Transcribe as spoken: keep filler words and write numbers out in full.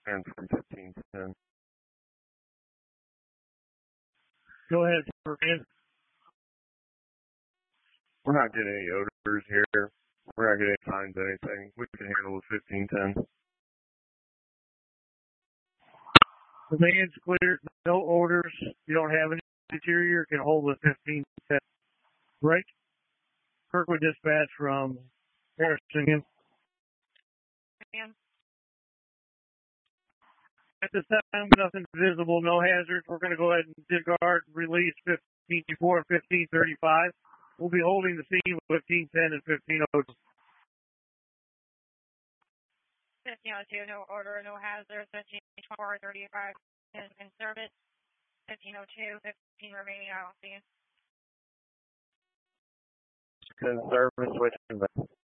and from fifteen ten. Go ahead, man. We're not getting any odors here. We're not getting signs of anything. We can handle the fifteen ten. The van's clear, no odors. You don't have any interior. Can hold the fifteen ten. Break. Kirkwood dispatch from Harrison. At this time, nothing visible, no hazards. We're going to go ahead and discard, release fifteen four and fifteen thirty-five. We'll be holding the scene with fifteen ten and fifteen oh two. fifteen oh two, no order, no hazards. fifteen four thirty-five in, in service. fifteen oh two, fifteen remaining out on scene. Good service, switching back.